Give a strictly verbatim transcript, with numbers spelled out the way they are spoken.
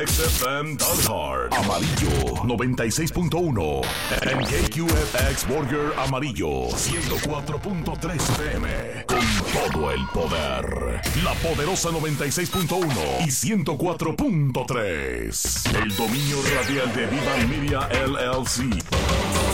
X F M Dalhart Amarillo noventa y seis punto uno. En K Q F X Burger Amarillo ciento cuatro punto tres F M. Con todo el poder. La poderosa noventa y seis punto uno y ciento cuatro punto tres. El dominio radial de Viva Media L L C.